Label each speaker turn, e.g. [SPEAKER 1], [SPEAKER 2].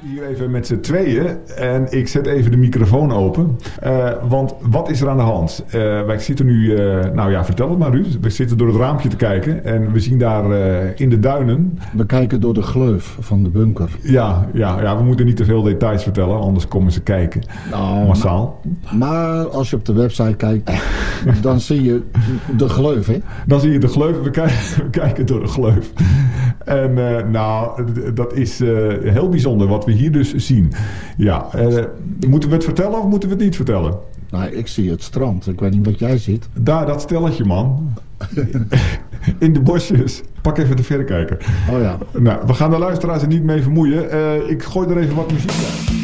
[SPEAKER 1] hier even met z'n tweeën en ik zet even de microfoon open. Want wat is er aan de hand? Wij zitten nu, vertel het maar Ruud. We zitten door het raampje te kijken en we zien daar in de duinen...
[SPEAKER 2] We kijken door de gleuf van de bunker.
[SPEAKER 1] Ja, we moeten niet te veel details vertellen, anders komen ze kijken. Massaal.
[SPEAKER 2] Maar als je op de website kijkt, dan zie je de gleuf, hè?
[SPEAKER 1] Dan zie je de gleuf, we kijken door de gleuf. En dat is heel bijzonder wat we hier dus zien. Ja, moeten we het vertellen of moeten we het niet vertellen?
[SPEAKER 2] Nou, ik zie het strand. Ik weet niet wat jij ziet.
[SPEAKER 1] Daar, dat stelletje, man. In de bosjes. Pak even de verrekijker.
[SPEAKER 2] Oh ja.
[SPEAKER 1] Nou, we gaan de luisteraars er niet mee vermoeien. Ik gooi er even wat muziek bij.